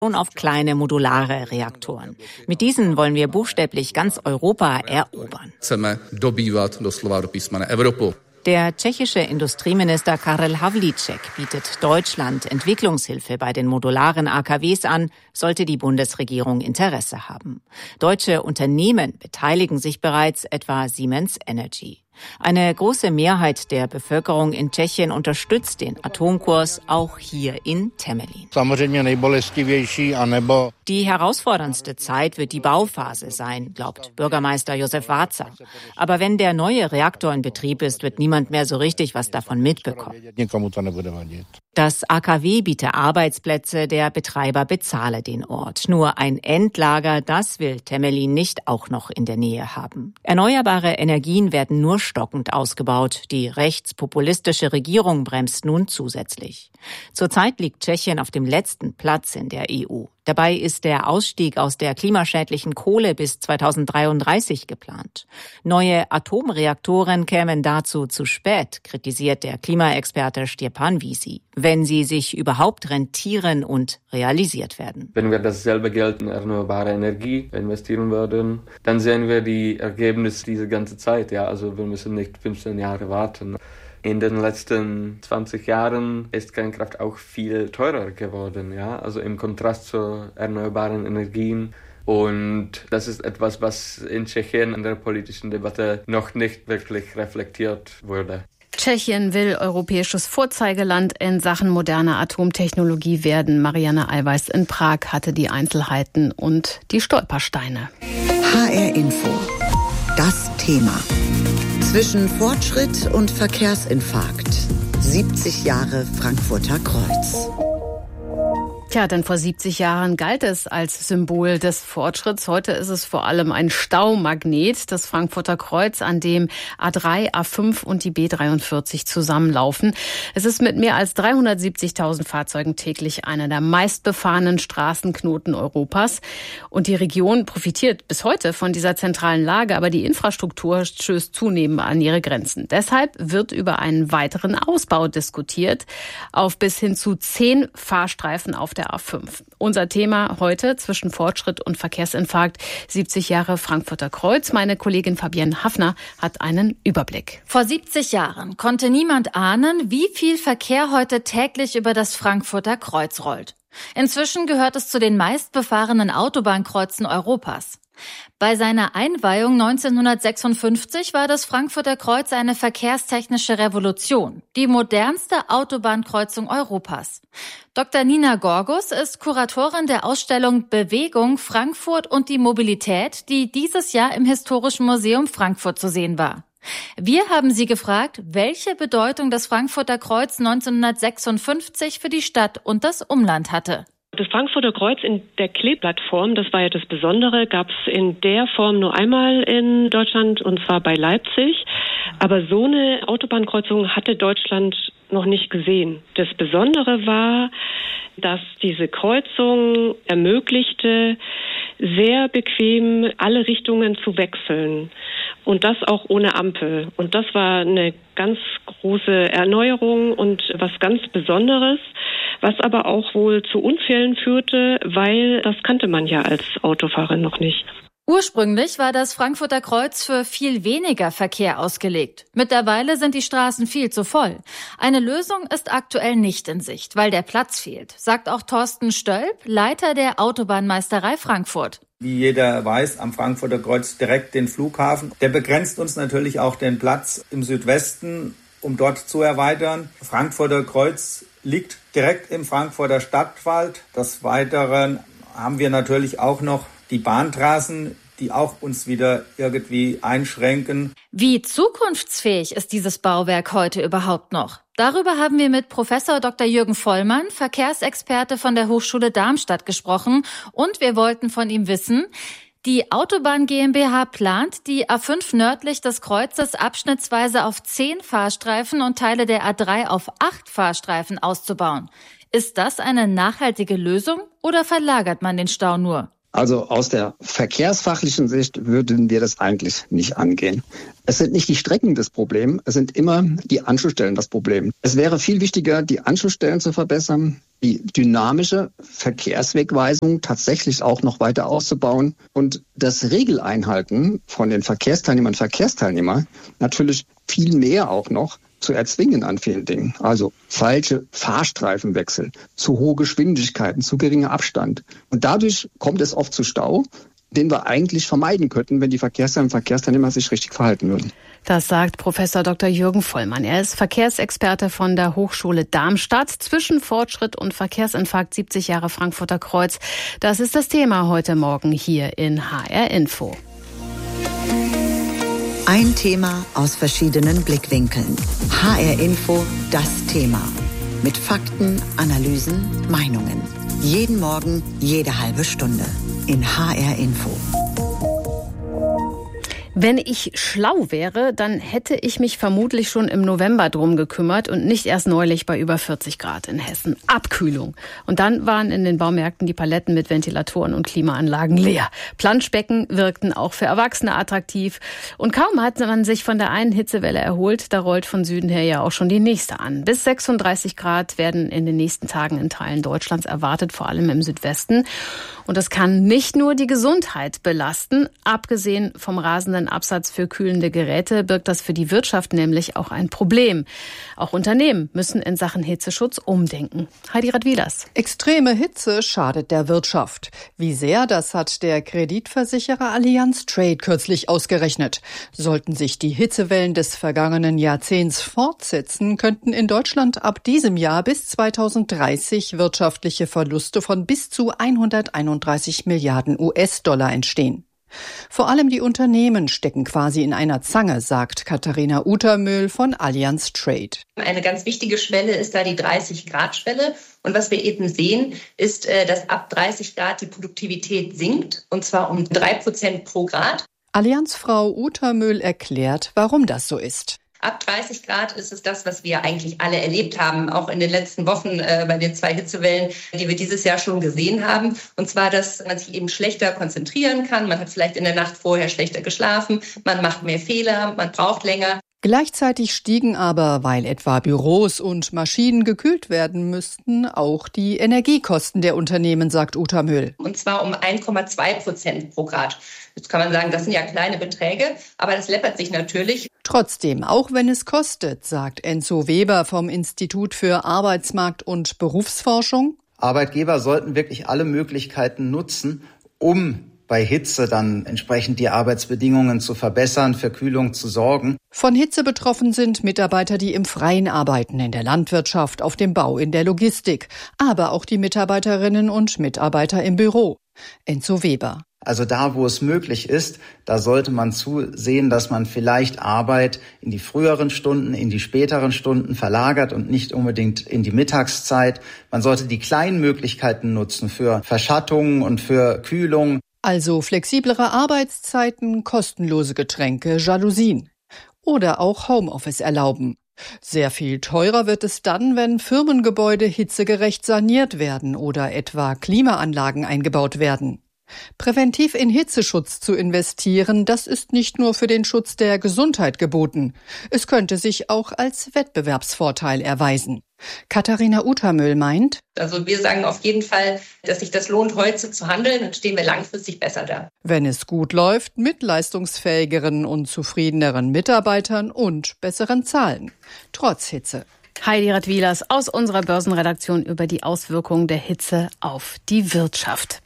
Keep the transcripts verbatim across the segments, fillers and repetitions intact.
auf kleine modulare Reaktoren. Mit diesen wollen wir buchstäblich ganz Europa erobern. Der tschechische Industrieminister Karel Havlíček bietet Deutschland Entwicklungshilfe bei den modularen A K Ws an, sollte die Bundesregierung Interesse haben. Deutsche Unternehmen beteiligen sich bereits, etwa Siemens Energy. Eine große Mehrheit der Bevölkerung in Tschechien unterstützt den Atomkurs, auch hier in Temelín. Die herausforderndste Zeit wird die Bauphase sein, glaubt Bürgermeister Josef Váca. Aber wenn der neue Reaktor in Betrieb ist, wird niemand mehr so richtig was davon mitbekommen. Das A K W biete Arbeitsplätze, der Betreiber bezahle den Ort. Nur ein Endlager, das will Temelín nicht auch noch in der Nähe haben. Erneuerbare Energien werden nur stockend ausgebaut. Die rechtspopulistische Regierung bremst nun zusätzlich. Zurzeit liegt Tschechien auf dem letzten Platz in der E U. Dabei ist der Ausstieg aus der klimaschädlichen Kohle bis zweitausenddreiunddreißig geplant. Neue Atomreaktoren kämen dazu zu spät, kritisiert der Klimaexperte Stjepan Vízí, wenn sie sich überhaupt rentieren und realisiert werden. Wenn wir dasselbe Geld in erneuerbare Energie investieren würden, dann sehen wir die Ergebnisse diese ganze Zeit. Ja, also wir müssen nicht fünfzehn Jahre warten. In den letzten zwanzig Jahren ist Kernkraft auch viel teurer geworden, ja, also im Kontrast zu erneuerbaren Energien. Und das ist etwas, was in Tschechien in der politischen Debatte noch nicht wirklich reflektiert wurde. Tschechien will europäisches Vorzeigeland in Sachen moderner Atomtechnologie werden. Marianne Eiweiß in Prag hatte die Einzelheiten und die Stolpersteine. H R Info. Das Thema. Zwischen Fortschritt und Verkehrsinfarkt. siebzig Jahre Frankfurter Kreuz. Tja, denn vor siebzig Jahren galt es als Symbol des Fortschritts. Heute ist es vor allem ein Staumagnet, das Frankfurter Kreuz, an dem A drei, A fünf und die B dreiundvierzig zusammenlaufen. Es ist mit mehr als dreihundertsiebzigtausend Fahrzeugen täglich einer der meistbefahrenen Straßenknoten Europas. Und die Region profitiert bis heute von dieser zentralen Lage, aber die Infrastruktur stößt zunehmend an ihre Grenzen. Deshalb wird über einen weiteren Ausbau diskutiert, auf bis hin zu zehn Fahrstreifen auf der A fünf. Unser Thema heute zwischen Fortschritt und Verkehrsinfarkt, siebzig Jahre Frankfurter Kreuz. Meine Kollegin Fabienne Hafner hat einen Überblick. Vor siebzig Jahren konnte niemand ahnen, wie viel Verkehr heute täglich über das Frankfurter Kreuz rollt. Inzwischen gehört es zu den meistbefahrenen Autobahnkreuzen Europas. Bei seiner Einweihung neunzehnhundertsechsundfünfzig war das Frankfurter Kreuz eine verkehrstechnische Revolution, die modernste Autobahnkreuzung Europas. Doktor Nina Gorgus ist Kuratorin der Ausstellung Bewegung Frankfurt und die Mobilität, die dieses Jahr im Historischen Museum Frankfurt zu sehen war. Wir haben sie gefragt, welche Bedeutung das Frankfurter Kreuz neunzehnhundertsechsundfünfzig für die Stadt und das Umland hatte. Das Frankfurter Kreuz in der Kleeblattform, das war ja das Besondere, gab es in der Form nur einmal in Deutschland, und zwar bei Leipzig. Aber so eine Autobahnkreuzung hatte Deutschland noch nicht gesehen. Das Besondere war, dass diese Kreuzung ermöglichte, sehr bequem alle Richtungen zu wechseln. Und das auch ohne Ampel. Und das war eine ganz große Erneuerung und was ganz Besonderes, was aber auch wohl zu Unfällen führte, weil das kannte man ja als Autofahrer noch nicht. Ursprünglich war das Frankfurter Kreuz für viel weniger Verkehr ausgelegt. Mittlerweile sind die Straßen viel zu voll. Eine Lösung ist aktuell nicht in Sicht, weil der Platz fehlt, sagt auch Thorsten Stölp, Leiter der Autobahnmeisterei Frankfurt. Wie jeder weiß, am Frankfurter Kreuz direkt den Flughafen. Der begrenzt uns natürlich auch den Platz im Südwesten, um dort zu erweitern. Frankfurter Kreuz liegt direkt im Frankfurter Stadtwald. Des Weiteren haben wir natürlich auch noch die Bahntrassen, die auch uns wieder irgendwie einschränken. Wie zukunftsfähig ist dieses Bauwerk heute überhaupt noch? Darüber haben wir mit Professor Doktor Jürgen Vollmann, Verkehrsexperte von der Hochschule Darmstadt, gesprochen. Und wir wollten von ihm wissen, die Autobahn GmbH plant, die A fünf nördlich des Kreuzes abschnittsweise auf zehn Fahrstreifen und Teile der A drei auf acht Fahrstreifen auszubauen. Ist das eine nachhaltige Lösung oder verlagert man den Stau nur? Also aus der verkehrsfachlichen Sicht würden wir das eigentlich nicht angehen. Es sind nicht die Strecken das Problem, es sind immer die Anschlussstellen das Problem. Es wäre viel wichtiger, die Anschlussstellen zu verbessern, die dynamische Verkehrswegweisung tatsächlich auch noch weiter auszubauen und das Regeleinhalten von den Verkehrsteilnehmern und Verkehrsteilnehmern natürlich viel mehr auch noch zu erzwingen an vielen Dingen. Also falsche Fahrstreifenwechsel, zu hohe Geschwindigkeiten, zu geringer Abstand. Und dadurch kommt es oft zu Stau, den wir eigentlich vermeiden könnten, wenn die Verkehrsteilnehmer und Verkehrsteilnehmer sich richtig verhalten würden. Das sagt Professor Doktor Jürgen Vollmann. Er ist Verkehrsexperte von der Hochschule Darmstadt. Zwischen Fortschritt und Verkehrsinfarkt siebzig Jahre Frankfurter Kreuz. Das ist das Thema heute Morgen hier in H R Info. Ein Thema aus verschiedenen Blickwinkeln. H R Info, das Thema. Mit Fakten, Analysen, Meinungen. Jeden Morgen, jede halbe Stunde. In H R Info. Wenn ich schlau wäre, dann hätte ich mich vermutlich schon im November drum gekümmert und nicht erst neulich bei über vierzig Grad in Hessen. Abkühlung. Und dann waren in den Baumärkten die Paletten mit Ventilatoren und Klimaanlagen leer. Planschbecken wirkten auch für Erwachsene attraktiv. Und kaum hat man sich von der einen Hitzewelle erholt, da rollt von Süden her ja auch schon die nächste an. Bis sechsunddreißig Grad werden in den nächsten Tagen in Teilen Deutschlands erwartet, vor allem im Südwesten. Und das kann nicht nur die Gesundheit belasten. Abgesehen vom rasenden Absatz für kühlende Geräte birgt das für die Wirtschaft nämlich auch ein Problem. Auch Unternehmen müssen in Sachen Hitzeschutz umdenken. Heidi Radwilas. Extreme Hitze schadet der Wirtschaft. Wie sehr, das hat der Kreditversicherer Allianz Trade kürzlich ausgerechnet. Sollten sich die Hitzewellen des vergangenen Jahrzehnts fortsetzen, könnten in Deutschland ab diesem Jahr bis zweitausenddreißig wirtschaftliche Verluste von bis zu hunderteinunddreißig Milliarden U S-Dollar entstehen. Vor allem die Unternehmen stecken quasi in einer Zange, sagt Katharina Utermühl von Allianz Trade. Eine ganz wichtige Schwelle ist da die dreißig-Grad-Schwelle. Und was wir eben sehen, ist, dass ab dreißig Grad die Produktivität sinkt, und zwar um drei Prozent pro Grad. Allianzfrau Utermühl erklärt, warum das so ist. Ab dreißig Grad ist es das, was wir eigentlich alle erlebt haben, auch in den letzten Wochen äh, bei den zwei Hitzewellen, die wir dieses Jahr schon gesehen haben. Und zwar, dass man sich eben schlechter konzentrieren kann. Man hat vielleicht in der Nacht vorher schlechter geschlafen, man macht mehr Fehler, man braucht länger. Gleichzeitig stiegen aber, weil etwa Büros und Maschinen gekühlt werden müssten, auch die Energiekosten der Unternehmen, sagt Utermühl. Und zwar um eins Komma zwei Prozent pro Grad. Jetzt kann man sagen, das sind ja kleine Beträge, aber das läppert sich natürlich. Trotzdem, auch wenn es kostet, sagt Enzo Weber vom Institut für Arbeitsmarkt- und Berufsforschung. Arbeitgeber sollten wirklich alle Möglichkeiten nutzen, um bei Hitze dann entsprechend die Arbeitsbedingungen zu verbessern, für Kühlung zu sorgen. Von Hitze betroffen sind Mitarbeiter, die im Freien arbeiten, in der Landwirtschaft, auf dem Bau, in der Logistik, aber auch die Mitarbeiterinnen und Mitarbeiter im Büro. Enzo Weber. Also da, wo es möglich ist, da sollte man zusehen, dass man vielleicht Arbeit in die früheren Stunden, in die späteren Stunden verlagert und nicht unbedingt in die Mittagszeit. Man sollte die kleinen Möglichkeiten nutzen für Verschattungen und für Kühlung. Also flexiblere Arbeitszeiten, kostenlose Getränke, Jalousien. Oder auch Homeoffice erlauben. Sehr viel teurer wird es dann, wenn Firmengebäude hitzegerecht saniert werden oder etwa Klimaanlagen eingebaut werden. Präventiv in Hitzeschutz zu investieren, das ist nicht nur für den Schutz der Gesundheit geboten. Es könnte sich auch als Wettbewerbsvorteil erweisen. Katharina Utermühl meint, also wir sagen auf jeden Fall, dass sich das lohnt, heute zu handeln, dann stehen wir langfristig besser da. Wenn es gut läuft, mit leistungsfähigeren und zufriedeneren Mitarbeitern und besseren Zahlen. Trotz Hitze. Heidi Radwilas aus unserer Börsenredaktion über die Auswirkungen der Hitze auf die Wirtschaft.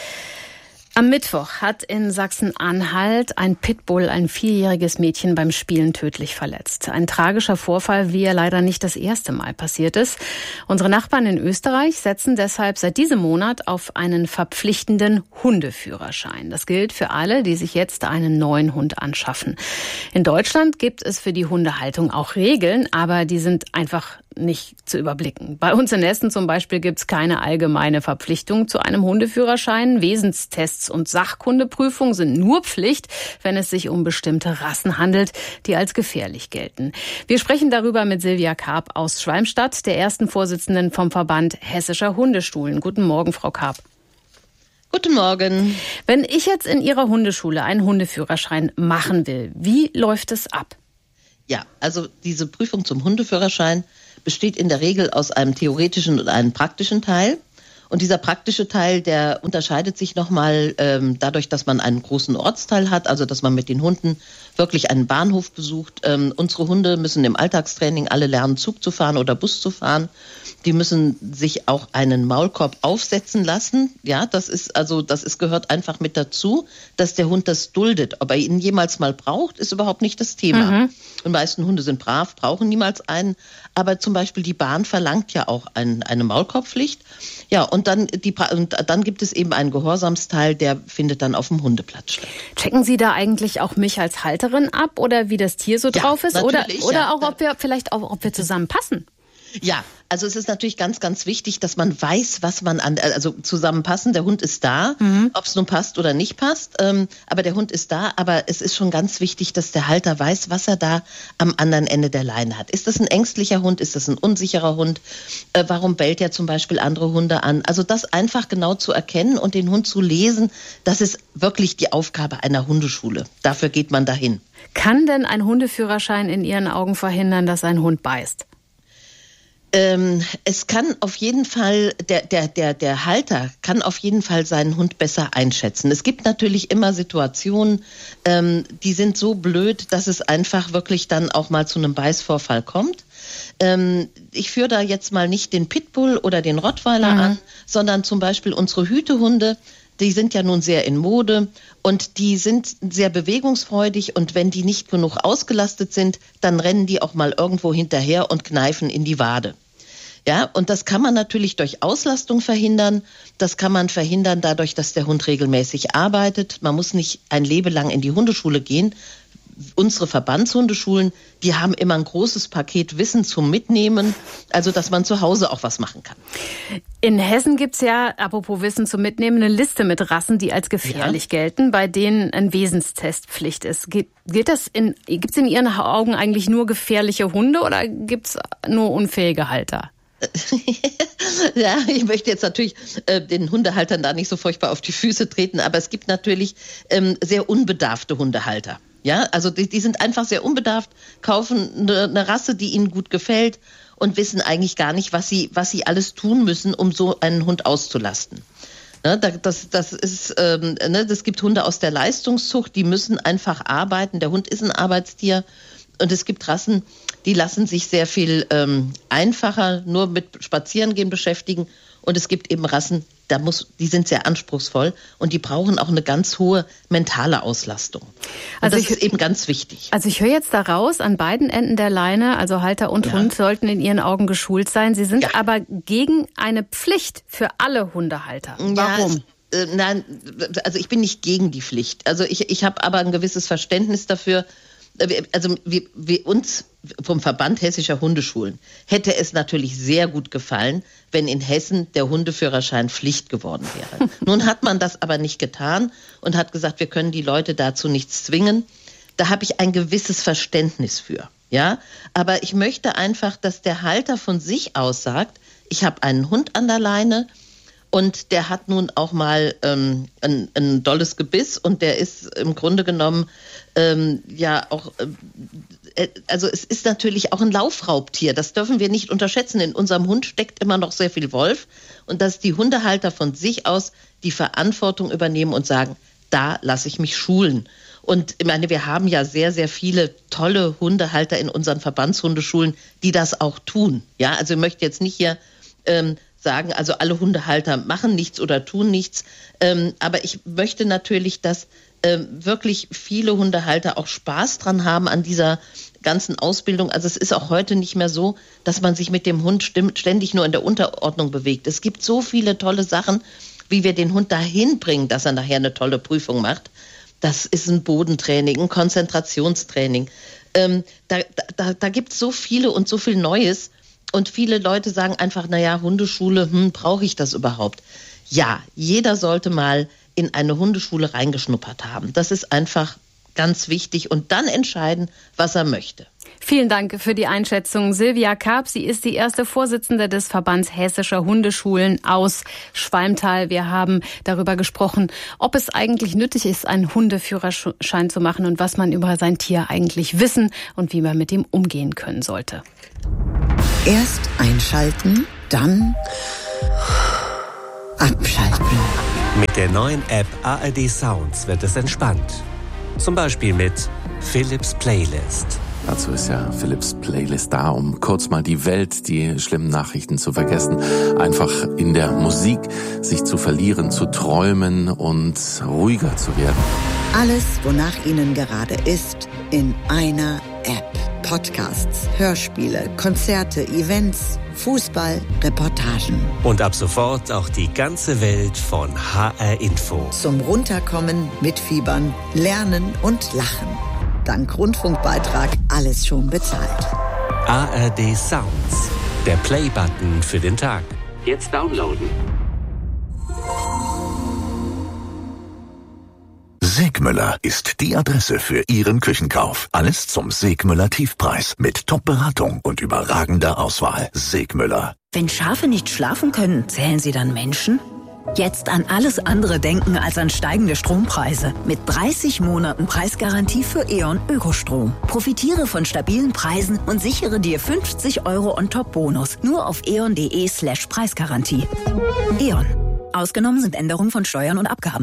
Am Mittwoch hat in Sachsen-Anhalt ein Pitbull ein vierjähriges Mädchen beim Spielen tödlich verletzt. Ein tragischer Vorfall, wie er leider nicht das erste Mal passiert ist. Unsere Nachbarn in Österreich setzen deshalb seit diesem Monat auf einen verpflichtenden Hundeführerschein. Das gilt für alle, die sich jetzt einen neuen Hund anschaffen. In Deutschland gibt es für die Hundehaltung auch Regeln, aber die sind einfach nicht zu überblicken. Bei uns in Hessen zum Beispiel gibt es keine allgemeine Verpflichtung zu einem Hundeführerschein. Wesenstests und Sachkundeprüfungen sind nur Pflicht, wenn es sich um bestimmte Rassen handelt, die als gefährlich gelten. Wir sprechen darüber mit Silvia Karp aus Schwalmstadt, der ersten Vorsitzenden vom Verband Hessischer Hundestuhlen. Guten Morgen, Frau Karp. Guten Morgen. Wenn ich jetzt in Ihrer Hundeschule einen Hundeführerschein machen will, wie läuft es ab? Ja, also diese Prüfung zum Hundeführerschein besteht in der Regel aus einem theoretischen und einem praktischen Teil. Und dieser praktische Teil, der unterscheidet sich nochmal ähm, dadurch, dass man einen großen Ortsteil hat, also dass man mit den Hunden wirklich einen Bahnhof besucht. Ähm, unsere Hunde müssen im Alltagstraining alle lernen, Zug zu fahren oder Bus zu fahren. Die müssen sich auch einen Maulkorb aufsetzen lassen. Ja, das ist also, das ist, gehört einfach mit dazu, dass der Hund das duldet. Ob er ihn jemals mal braucht, ist überhaupt nicht das Thema. Mhm. Die meisten Hunde sind brav, brauchen niemals einen. Aber zum Beispiel die Bahn verlangt ja auch ein, eine Maulkorbpflicht. Ja, und dann, die, und dann gibt es eben einen Gehorsamsteil, der findet dann auf dem Hundeplatz statt. Checken Sie da eigentlich auch mich als Halterin ab oder wie das Tier so ja, drauf ist? Oder, oder ja. auch, ob wir vielleicht auch, ob wir zusammen passen? Ja, also es ist natürlich ganz, ganz wichtig, dass man weiß, was man an, also zusammenpassen. Der Hund ist da, mhm. ob es nun passt oder nicht passt, ähm, aber der Hund ist da. Aber es ist schon ganz wichtig, dass der Halter weiß, was er da am anderen Ende der Leine hat. Ist das ein ängstlicher Hund? Ist das ein unsicherer Hund? Äh, warum bellt er zum Beispiel andere Hunde an? Also das einfach genau zu erkennen und den Hund zu lesen, das ist wirklich die Aufgabe einer Hundeschule. Dafür geht man dahin. Kann denn ein Hundeführerschein in Ihren Augen verhindern, dass ein Hund beißt? Ähm, es kann auf jeden Fall, der, der, der, der Halter kann auf jeden Fall seinen Hund besser einschätzen. Es gibt natürlich immer Situationen, ähm, die sind so blöd, dass es einfach wirklich dann auch mal zu einem Beißvorfall kommt. Ähm, ich führe da jetzt mal nicht den Pitbull oder den Rottweiler mhm. an, sondern zum Beispiel unsere Hütehunde. Die sind ja nun sehr in Mode und die sind sehr bewegungsfreudig und wenn die nicht genug ausgelastet sind, dann rennen die auch mal irgendwo hinterher und kneifen in die Wade. Ja, und das kann man natürlich durch Auslastung verhindern. Das kann man verhindern dadurch, dass der Hund regelmäßig arbeitet. Man muss nicht ein Leben lang in die Hundeschule gehen. Unsere Verbandshundeschulen, die haben immer ein großes Paket Wissen zum Mitnehmen, also dass man zu Hause auch was machen kann. In Hessen gibt's ja, apropos Wissen zum Mitnehmen, eine Liste mit Rassen, die als gefährlich ja. gelten, bei denen ein Wesenstestpflicht ist. Geht, geht das in, gibt's in Ihren Augen eigentlich nur gefährliche Hunde oder gibt's nur unfähige Halter? Ja, ich möchte jetzt natürlich äh, den Hundehaltern da nicht so furchtbar auf die Füße treten, aber es gibt natürlich ähm, sehr unbedarfte Hundehalter. Ja, also die, die sind einfach sehr unbedarft, kaufen eine, eine Rasse, die ihnen gut gefällt und wissen eigentlich gar nicht, was sie, was sie alles tun müssen, um so einen Hund auszulasten. Ne, das, das ist, ähm, ne, das gibt Hunde aus der Leistungszucht, die müssen einfach arbeiten. Der Hund ist ein Arbeitstier und es gibt Rassen, die lassen sich sehr viel ähm, einfacher nur mit Spazierengehen beschäftigen. Und es gibt eben Rassen, da muss, die sind sehr anspruchsvoll und die brauchen auch eine ganz hohe mentale Auslastung. Und also das ich, ist eben ganz wichtig. Also ich höre jetzt daraus, an beiden Enden der Leine, also Halter und ja. Hund, sollten in Ihren Augen geschult sein. Sie sind ja. aber gegen eine Pflicht für alle Hundehalter. Warum? Ja, äh, nein, also ich bin nicht gegen die Pflicht. Also ich, ich habe aber ein gewisses Verständnis dafür. Also wie, wie uns vom Verband Hessischer Hundeschulen hätte es natürlich sehr gut gefallen, wenn in Hessen der Hundeführerschein Pflicht geworden wäre. Nun hat man das aber nicht getan und hat gesagt, wir können die Leute dazu nichts zwingen. Da habe ich ein gewisses Verständnis für. Ja, aber ich möchte einfach, dass der Halter von sich aus sagt, ich habe einen Hund an der Leine und der hat nun auch mal ähm, ein, ein dolles Gebiss und der ist im Grunde genommen ähm, ja auch, äh, also es ist natürlich auch ein Laufraubtier, das dürfen wir nicht unterschätzen. In unserem Hund steckt immer noch sehr viel Wolf und dass die Hundehalter von sich aus die Verantwortung übernehmen und sagen, da lasse ich mich schulen. Und ich meine, wir haben ja sehr, sehr viele tolle Hundehalter in unseren Verbandshundeschulen, die das auch tun. Ja, also ich möchte jetzt nicht hier ähm, sagen, also alle Hundehalter machen nichts oder tun nichts. Ähm, aber ich möchte natürlich, dass ähm, wirklich viele Hundehalter auch Spaß dran haben an dieser ganzen Ausbildung. Also es ist auch heute nicht mehr so, dass man sich mit dem Hund ständig nur in der Unterordnung bewegt. Es gibt so viele tolle Sachen, wie wir den Hund dahin bringen, dass er nachher eine tolle Prüfung macht. Das ist ein Bodentraining, ein Konzentrationstraining. Ähm, da da, da gibt es so viele und so viel Neues. Und viele Leute sagen einfach, naja, Hundeschule, hm, brauche ich das überhaupt? Ja, jeder sollte mal in eine Hundeschule reingeschnuppert haben. Das ist einfach ganz wichtig. Und dann entscheiden, was er möchte. Vielen Dank für die Einschätzung. Silvia Karp, sie ist die erste Vorsitzende des Verbands Hessischer Hundeschulen aus Schwalmtal. Wir haben darüber gesprochen, ob es eigentlich nötig ist, einen Hundeführerschein zu machen und was man über sein Tier eigentlich wissen und wie man mit ihm umgehen können sollte. Erst einschalten, dann abschalten. Mit der neuen App A R D Sounds wird es entspannt. Zum Beispiel mit Philips Playlist. Dazu ist ja Philips Playlist da, um kurz mal die Welt, die schlimmen Nachrichten zu vergessen. Einfach in der Musik sich zu verlieren, zu träumen und ruhiger zu werden. Alles, wonach Ihnen gerade ist, in einer App. Podcasts, Hörspiele, Konzerte, Events, Fußball, Reportagen. Und ab sofort auch die ganze Welt von H R Info. Zum Runterkommen, Mitfiebern, Lernen und Lachen. Dank Rundfunkbeitrag alles schon bezahlt. A R D Sounds, der Play-Button für den Tag. Jetzt downloaden. Segmüller ist die Adresse für Ihren Küchenkauf. Alles zum Segmüller Tiefpreis mit Top-Beratung und überragender Auswahl. Segmüller. Wenn Schafe nicht schlafen können, zählen sie dann Menschen? Jetzt an alles andere denken als an steigende Strompreise. Mit dreißig Monaten Preisgarantie für E.ON Ökostrom. Profitiere von stabilen Preisen und sichere dir fünfzig Euro On-Top-Bonus. Nur auf eon.de slash Preisgarantie. E.ON. Ausgenommen sind Änderungen von Steuern und Abgaben.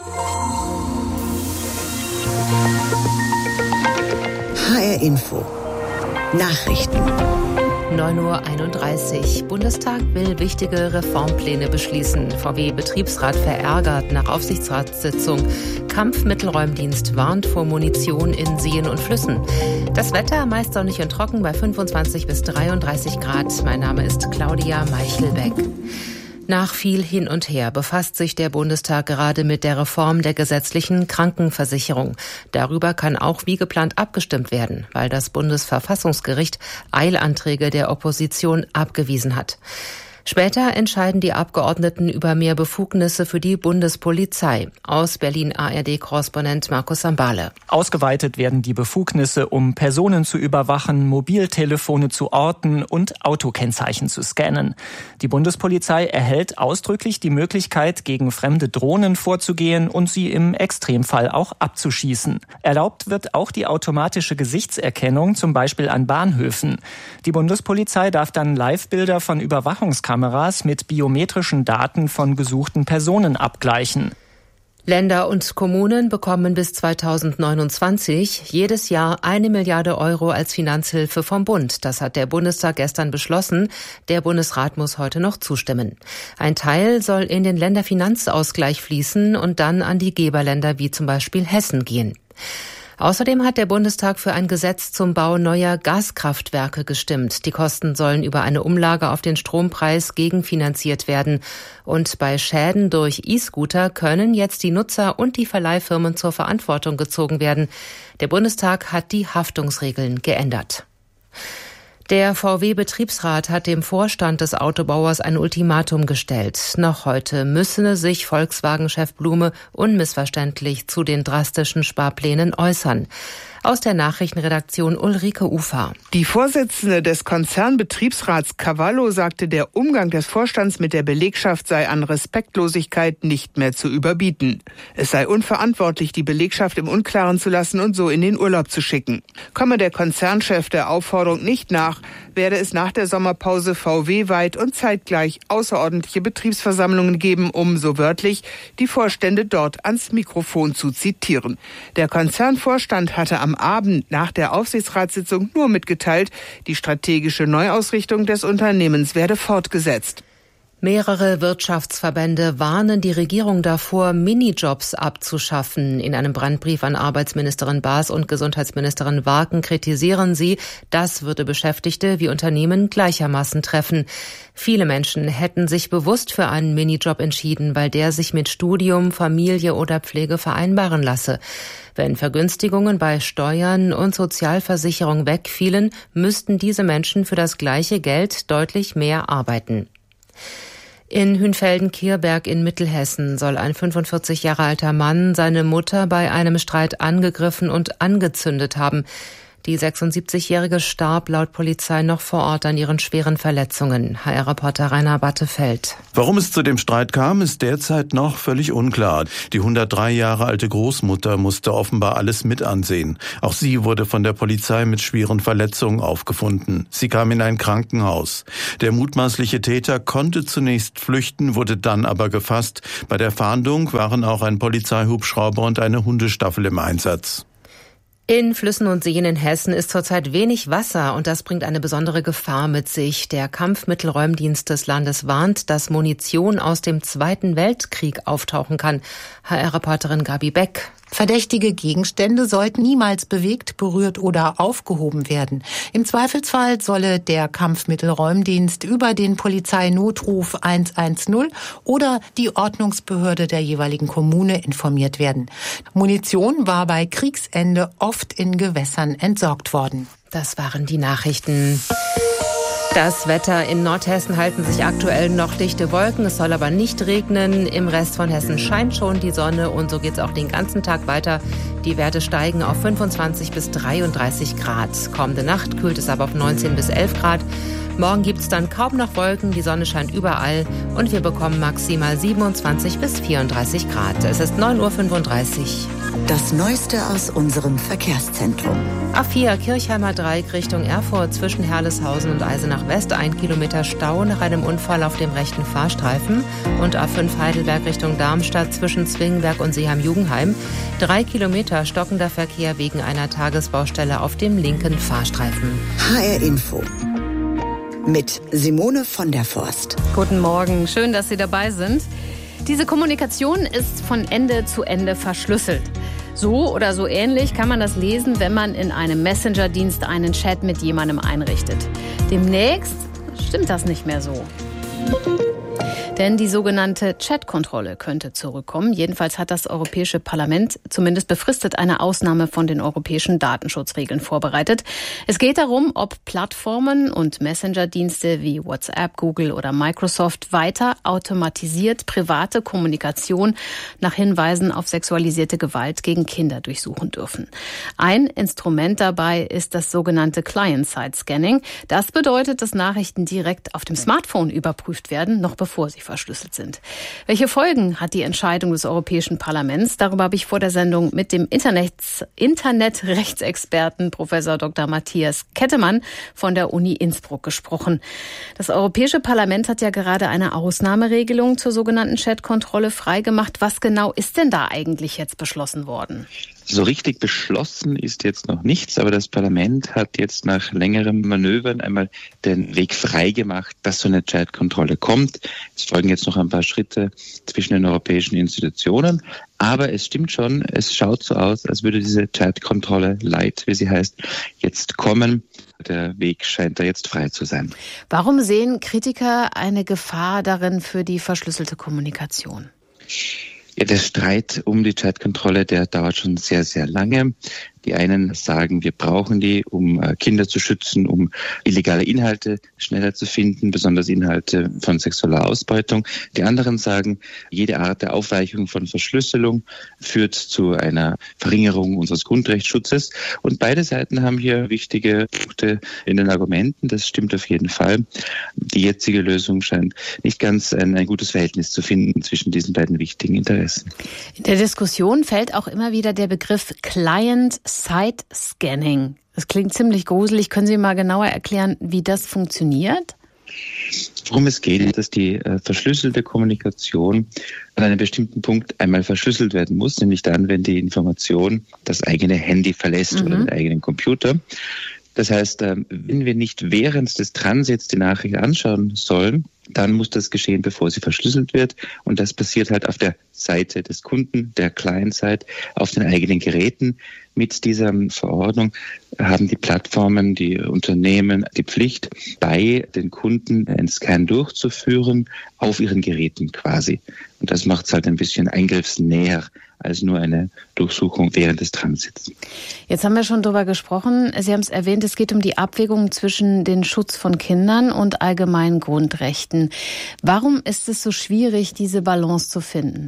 H R Info. Nachrichten. neun Uhr einunddreißig. Bundestag will wichtige Reformpläne beschließen. V W-Betriebsrat verärgert nach Aufsichtsratssitzung. Kampfmittelräumdienst warnt vor Munition in Seen und Flüssen. Das Wetter meist sonnig und trocken bei fünfundzwanzig bis dreiunddreißig Grad. Mein Name ist Claudia Meichelbeck. Nach viel Hin und Her befasst sich der Bundestag gerade mit der Reform der gesetzlichen Krankenversicherung. Darüber kann auch wie geplant abgestimmt werden, weil das Bundesverfassungsgericht Eilanträge der Opposition abgewiesen hat. Später entscheiden die Abgeordneten über mehr Befugnisse für die Bundespolizei. Aus Berlin A R D-Korrespondent Markus Sambale. Ausgeweitet werden die Befugnisse, um Personen zu überwachen, Mobiltelefone zu orten und Autokennzeichen zu scannen. Die Bundespolizei erhält ausdrücklich die Möglichkeit, gegen fremde Drohnen vorzugehen und sie im Extremfall auch abzuschießen. Erlaubt wird auch die automatische Gesichtserkennung, zum Beispiel an Bahnhöfen. Die Bundespolizei darf dann Livebilder von Überwachungskameras Kameras mit biometrischen Daten von gesuchten Personen abgleichen. Länder und Kommunen bekommen bis zweitausendneunundzwanzig jedes Jahr eine Milliarde Euro als Finanzhilfe vom Bund. Das hat der Bundestag gestern beschlossen. Der Bundesrat muss heute noch zustimmen. Ein Teil soll in den Länderfinanzausgleich fließen und dann an die Geberländer wie zum Beispiel Hessen gehen. Außerdem hat der Bundestag für ein Gesetz zum Bau neuer Gaskraftwerke gestimmt. Die Kosten sollen über eine Umlage auf den Strompreis gegenfinanziert werden. Und bei Schäden durch E-Scooter können jetzt die Nutzer und die Verleihfirmen zur Verantwortung gezogen werden. Der Bundestag hat die Haftungsregeln geändert. Der V W-Betriebsrat hat dem Vorstand des Autobauers ein Ultimatum gestellt. Noch heute müsse sich Volkswagen-Chef Blume unmissverständlich zu den drastischen Sparplänen äußern. Aus der Nachrichtenredaktion Ulrike Ufer. Die Vorsitzende des Konzernbetriebsrats Cavallo sagte, der Umgang des Vorstands mit der Belegschaft sei an Respektlosigkeit nicht mehr zu überbieten. Es sei unverantwortlich, die Belegschaft im Unklaren zu lassen und so in den Urlaub zu schicken. Komme der Konzernchef der Aufforderung nicht nach, werde es nach der Sommerpause V W-weit und zeitgleich außerordentliche Betriebsversammlungen geben, um, so wörtlich, die Vorstände dort ans Mikrofon zu zitieren. Der Konzernvorstand hatte am Abend nach der Aufsichtsratssitzung nur mitgeteilt, die strategische Neuausrichtung des Unternehmens werde fortgesetzt. Mehrere Wirtschaftsverbände warnen die Regierung davor, Minijobs abzuschaffen. In einem Brandbrief an Arbeitsministerin Baas und Gesundheitsministerin Warken kritisieren sie, das würde Beschäftigte wie Unternehmen gleichermaßen treffen. Viele Menschen hätten sich bewusst für einen Minijob entschieden, weil der sich mit Studium, Familie oder Pflege vereinbaren lasse. Wenn Vergünstigungen bei Steuern und Sozialversicherung wegfielen, müssten diese Menschen für das gleiche Geld deutlich mehr arbeiten. In Hünfelden-Kierberg in Mittelhessen soll ein fünfundvierzig Jahre alter Mann seine Mutter bei einem Streit angegriffen und angezündet haben. Die sechsundsiebzigjährige starb laut Polizei noch vor Ort an ihren schweren Verletzungen. H R-Reporter Rainer Battefeld. Warum es zu dem Streit kam, ist derzeit noch völlig unklar. Die hundertdrei Jahre alte Großmutter musste offenbar alles mit ansehen. Auch sie wurde von der Polizei mit schweren Verletzungen aufgefunden. Sie kam in ein Krankenhaus. Der mutmaßliche Täter konnte zunächst flüchten, wurde dann aber gefasst. Bei der Fahndung waren auch ein Polizeihubschrauber und eine Hundestaffel im Einsatz. In Flüssen und Seen in Hessen ist zurzeit wenig Wasser und das bringt eine besondere Gefahr mit sich. Der Kampfmittelräumdienst des Landes warnt, dass Munition aus dem Zweiten Weltkrieg auftauchen kann. H R-Reporterin Gabi Beck. Verdächtige Gegenstände sollten niemals bewegt, berührt oder aufgehoben werden. Im Zweifelsfall solle der Kampfmittelräumdienst über den Polizeinotruf hundertzehn oder die Ordnungsbehörde der jeweiligen Kommune informiert werden. Munition war bei Kriegsende oft in Gewässern entsorgt worden. Das waren die Nachrichten. Das Wetter in Nordhessen halten sich aktuell noch dichte Wolken. Es soll aber nicht regnen. Im Rest von Hessen scheint schon die Sonne und so geht es auch den ganzen Tag weiter. Die Werte steigen auf fünfundzwanzig bis dreiunddreißig Grad. Kommende Nacht kühlt es aber auf neunzehn bis elf Grad. Morgen gibt es dann kaum noch Wolken, die Sonne scheint überall und wir bekommen maximal siebenundzwanzig bis vierunddreißig Grad. Es ist neun Uhr fünfunddreißig. Das Neueste aus unserem Verkehrszentrum. A vier Kirchheimer Dreieck Richtung Erfurt zwischen Herleshausen und Eisenach West. Ein Kilometer Stau nach einem Unfall auf dem rechten Fahrstreifen. Und A fünf Heidelberg Richtung Darmstadt zwischen Zwingenberg und Seeheim-Jugendheim. Drei Kilometer stockender Verkehr wegen einer Tagesbaustelle auf dem linken Fahrstreifen. H R Info. Mit Simone von der Forst. Guten Morgen, schön, dass Sie dabei sind. Diese Kommunikation ist von Ende zu Ende verschlüsselt. So oder so ähnlich kann man das lesen, wenn man in einem Messenger-Dienst einen Chat mit jemandem einrichtet. Demnächst stimmt das nicht mehr so. Denn die sogenannte Chat-Kontrolle könnte zurückkommen. Jedenfalls hat das Europäische Parlament zumindest befristet eine Ausnahme von den europäischen Datenschutzregeln vorbereitet. Es geht darum, ob Plattformen und Messenger-Dienste wie WhatsApp, Google oder Microsoft weiter automatisiert private Kommunikation nach Hinweisen auf sexualisierte Gewalt gegen Kinder durchsuchen dürfen. Ein Instrument dabei ist das sogenannte Client-Side-Scanning. Das bedeutet, dass Nachrichten direkt auf dem Smartphone überprüft werden, noch bevor sie verschlüsselt sind. Welche Folgen hat die Entscheidung des Europäischen Parlaments? Darüber habe ich vor der Sendung mit dem Internet, Internetrechtsexperten Professor Doktor Matthias Kettemann von der Uni Innsbruck gesprochen. Das Europäische Parlament hat ja gerade eine Ausnahmeregelung zur sogenannten Chat-Kontrolle freigemacht. Was genau ist denn da eigentlich jetzt beschlossen worden? So richtig beschlossen ist jetzt noch nichts, aber das Parlament hat jetzt nach längerem Manövern einmal den Weg freigemacht, dass so eine Chat-Kontrolle kommt. Es folgen jetzt noch ein paar Schritte zwischen den europäischen Institutionen, aber es stimmt schon, es schaut so aus, als würde diese Chat-Kontrolle Light, wie sie heißt, jetzt kommen. Der Weg scheint da jetzt frei zu sein. Warum sehen Kritiker eine Gefahr darin für die verschlüsselte Kommunikation? Ja, der Streit um die Chat-Kontrolle, der dauert schon sehr, sehr lange. Die einen sagen, wir brauchen die, um Kinder zu schützen, um illegale Inhalte schneller zu finden, besonders Inhalte von sexueller Ausbeutung. Die anderen sagen, jede Art der Aufweichung von Verschlüsselung führt zu einer Verringerung unseres Grundrechtsschutzes. Und beide Seiten haben hier wichtige Punkte in den Argumenten. Das stimmt auf jeden Fall. Die jetzige Lösung scheint nicht ganz ein, ein gutes Verhältnis zu finden zwischen diesen beiden wichtigen Interessen. In der Diskussion fällt auch immer wieder der Begriff Client Side-Scanning. Das klingt ziemlich gruselig. Können Sie mal genauer erklären, wie das funktioniert? Worum es geht, ist, dass die äh, verschlüsselte Kommunikation an einem bestimmten Punkt einmal verschlüsselt werden muss, nämlich dann, wenn die Information das eigene Handy verlässt mhm. oder den eigenen Computer. Das heißt, wenn wir nicht während des Transits die Nachricht anschauen sollen, dann muss das geschehen, bevor sie verschlüsselt wird. Und das passiert halt auf der Seite des Kunden, der Client-Side, auf den eigenen Geräten. Mit dieser Verordnung haben die Plattformen, die Unternehmen die Pflicht, bei den Kunden einen Scan durchzuführen, auf ihren Geräten quasi. Und das macht es halt ein bisschen eingriffsnäher als nur eine Durchsuchung während des Transits. Jetzt haben wir schon darüber gesprochen. Sie haben es erwähnt, es geht um die Abwägung zwischen dem Schutz von Kindern und allgemeinen Grundrechten. Warum ist es so schwierig, diese Balance zu finden?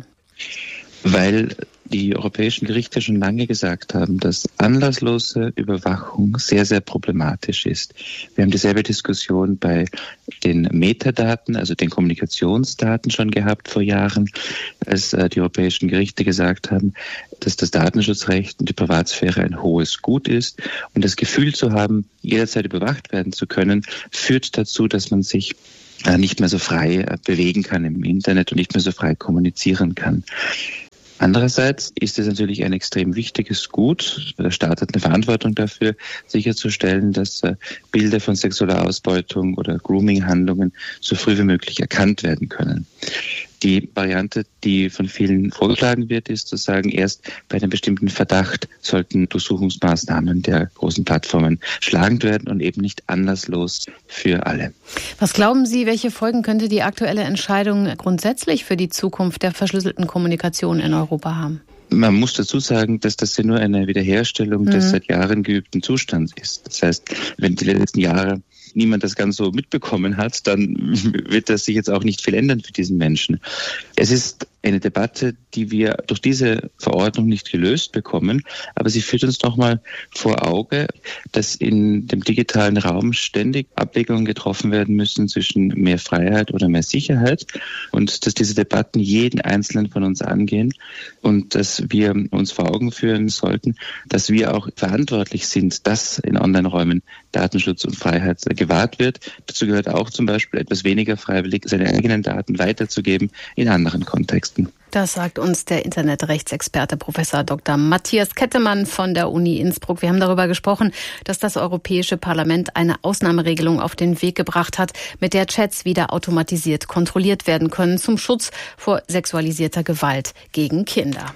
Weil die europäischen Gerichte schon lange gesagt haben, dass anlasslose Überwachung sehr, sehr problematisch ist. Wir haben dieselbe Diskussion bei den Metadaten, also den Kommunikationsdaten schon gehabt vor Jahren, als die europäischen Gerichte gesagt haben, dass das Datenschutzrecht und die Privatsphäre ein hohes Gut ist. Und das Gefühl zu haben, jederzeit überwacht werden zu können, führt dazu, dass man sich nicht mehr so frei bewegen kann im Internet und nicht mehr so frei kommunizieren kann. Andererseits ist es natürlich ein extrem wichtiges Gut. Der Staat hat eine Verantwortung dafür, sicherzustellen, dass Bilder von sexueller Ausbeutung oder Grooming-Handlungen so früh wie möglich erkannt werden können. Die Variante, die von vielen vorgeschlagen wird, ist zu sagen, erst bei einem bestimmten Verdacht sollten Durchsuchungsmaßnahmen der großen Plattformen schlagend werden und eben nicht anlasslos für alle. Was glauben Sie, welche Folgen könnte die aktuelle Entscheidung grundsätzlich für die Zukunft der verschlüsselten Kommunikation in Europa haben? Man muss dazu sagen, dass das ja nur eine Wiederherstellung mhm. des seit Jahren geübten Zustands ist. Das heißt, wenn die letzten Jahre niemand das ganz so mitbekommen hat, dann wird das sich jetzt auch nicht viel ändern für diesen Menschen. Es ist eine Debatte, die wir durch diese Verordnung nicht gelöst bekommen, aber sie führt uns nochmal vor Auge, dass in dem digitalen Raum ständig Abwägungen getroffen werden müssen zwischen mehr Freiheit oder mehr Sicherheit und dass diese Debatten jeden Einzelnen von uns angehen und dass wir uns vor Augen führen sollten, dass wir auch verantwortlich sind, dass in Online-Räumen Datenschutz und Freiheit gewahrt wird. Dazu gehört auch zum Beispiel etwas weniger freiwillig, seine eigenen Daten weiterzugeben in anderen Kontexten. Das sagt uns der Internetrechtsexperte Professor Doktor Matthias Kettemann von der Uni Innsbruck. Wir haben darüber gesprochen, dass das Europäische Parlament eine Ausnahmeregelung auf den Weg gebracht hat, mit der Chats wieder automatisiert kontrolliert werden können zum Schutz vor sexualisierter Gewalt gegen Kinder.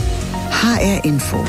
H R Info.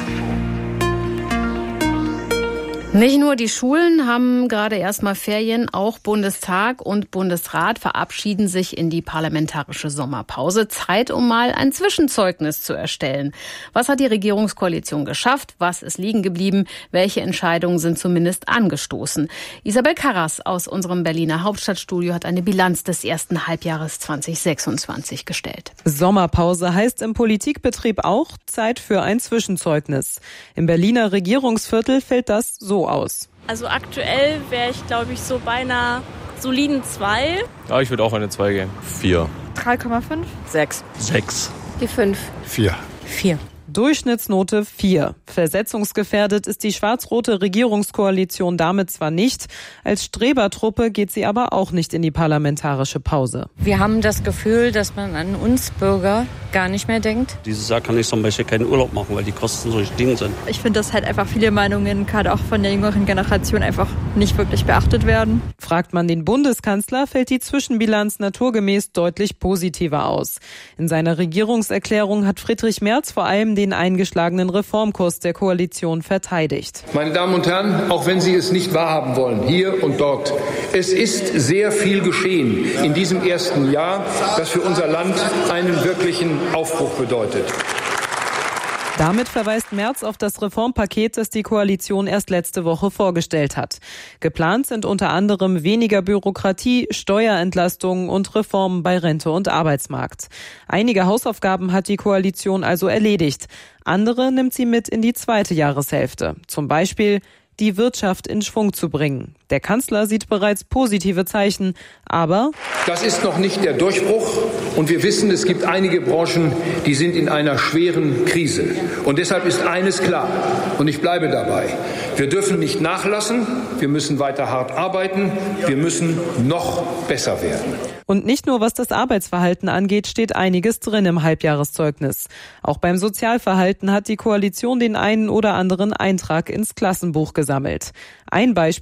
Nicht nur die Schulen haben gerade erstmal Ferien, auch Bundestag und Bundesrat verabschieden sich in die parlamentarische Sommerpause. Zeit, um mal ein Zwischenzeugnis zu erstellen. Was hat die Regierungskoalition geschafft? Was ist liegen geblieben? Welche Entscheidungen sind zumindest angestoßen? Isabel Karras aus unserem Berliner Hauptstadtstudio hat eine Bilanz des ersten Halbjahres zwanzig sechsundzwanzig gestellt. Sommerpause heißt im Politikbetrieb auch Zeit für ein Zwischenzeugnis. Im Berliner Regierungsviertel fällt das so aus. Also aktuell wäre ich, glaube ich, so bei einer soliden zwei. Ja, ich würde auch eine zwei gehen. Vier. drei Komma fünf. sechs. Sechs. Die fünf. Vier. Vier. Durchschnittsnote vier. Versetzungsgefährdet ist die schwarz-rote Regierungskoalition damit zwar nicht, als Strebertruppe geht sie aber auch nicht in die parlamentarische Pause. Wir haben das Gefühl, dass man an uns Bürger gar nicht mehr denkt. Dieses Jahr kann ich zum Beispiel keinen Urlaub machen, weil die Kosten so gestiegen sind. Ich finde, dass halt einfach viele Meinungen, gerade auch von der jüngeren Generation, einfach nicht wirklich beachtet werden. Fragt man den Bundeskanzler, fällt die Zwischenbilanz naturgemäß deutlich positiver aus. In seiner Regierungserklärung hat Friedrich Merz vor allem den eingeschlagenen Reformkurs der Koalition verteidigt. Meine Damen und Herren, auch wenn Sie es nicht wahrhaben wollen, hier und dort, es ist sehr viel geschehen in diesem ersten Jahr, das für unser Land einen wirklichen Aufbruch bedeutet. Damit verweist Merz auf das Reformpaket, das die Koalition erst letzte Woche vorgestellt hat. Geplant sind unter anderem weniger Bürokratie, Steuerentlastungen und Reformen bei Rente und Arbeitsmarkt. Einige Hausaufgaben hat die Koalition also erledigt. Andere nimmt sie mit in die zweite Jahreshälfte. Zum Beispiel die Wirtschaft in Schwung zu bringen. Der Kanzler sieht bereits positive Zeichen, aber das ist noch nicht der Durchbruch und wir wissen, es gibt einige Branchen, die sind in einer schweren Krise. Und deshalb ist eines klar und ich bleibe dabei. Wir dürfen nicht nachlassen, wir müssen weiter hart arbeiten, wir müssen noch besser werden. Und nicht nur was das Arbeitsverhalten angeht, steht einiges drin im Halbjahreszeugnis. Auch beim Sozialverhalten hat die Koalition den einen oder anderen Eintrag ins Klassenbuch gesammelt. Ein Beispiel: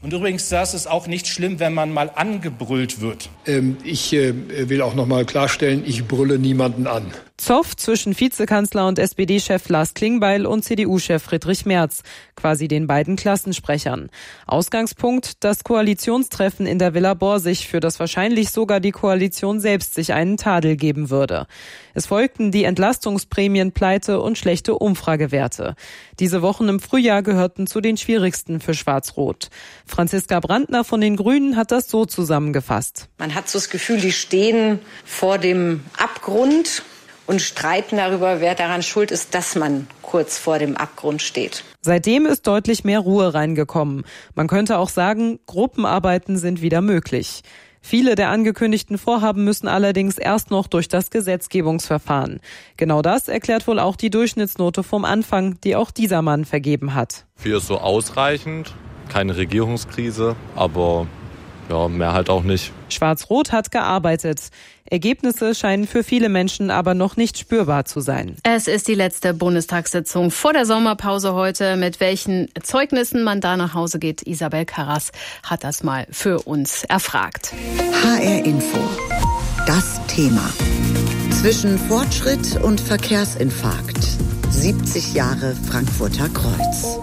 Und übrigens, das ist auch nicht schlimm, wenn man mal angebrüllt wird. Ähm, ich äh, will auch noch mal klarstellen, ich brülle niemanden an. Zoff zwischen Vizekanzler und S P D-Chef Lars Klingbeil und C D U-Chef Friedrich Merz, quasi den beiden Klassensprechern. Ausgangspunkt, das Koalitionstreffen in der Villa Borsig, für das wahrscheinlich sogar die Koalition selbst sich einen Tadel geben würde. Es folgten die Entlastungsprämienpleite und schlechte Umfragewerte. Diese Wochen im Frühjahr gehörten zu den schwierigsten für Schwarz-Rot. Franziska Brandner von den Grünen hat das so zusammengefasst. Man hat so das Gefühl, die stehen vor dem Abgrund und streiten darüber, wer daran schuld ist, dass man kurz vor dem Abgrund steht. Seitdem ist deutlich mehr Ruhe reingekommen. Man könnte auch sagen, Gruppenarbeiten sind wieder möglich. Viele der angekündigten Vorhaben müssen allerdings erst noch durch das Gesetzgebungsverfahren. Genau das erklärt wohl auch die Durchschnittsnote vom Anfang, die auch dieser Mann vergeben hat. Vier ist so ausreichend, keine Regierungskrise, aber ja, mehr halt auch nicht. Schwarz-Rot hat gearbeitet. Ergebnisse scheinen für viele Menschen aber noch nicht spürbar zu sein. Es ist die letzte Bundestagssitzung vor der Sommerpause heute. Mit welchen Zeugnissen man da nach Hause geht, Isabel Karras hat das mal für uns erfragt. H R Info. Das Thema. Zwischen Fortschritt und Verkehrsinfarkt. siebzig Jahre Frankfurter Kreuz.